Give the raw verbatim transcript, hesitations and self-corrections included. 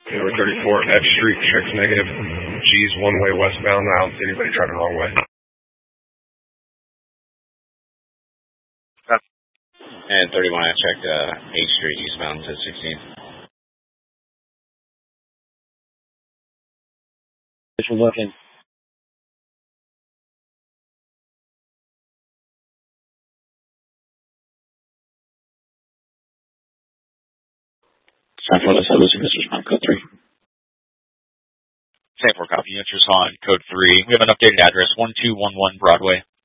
Number thirty-four, F Street, checks negative. G's one way westbound. I don't see anybody driving the wrong way. And thirty-one, I checked uh, H Street eastbound to sixteen. Just looking. San four, let's have Lucy, Mister Respond, code three. San four, copy. Units on code three. We have an updated address, one two one one Broadway.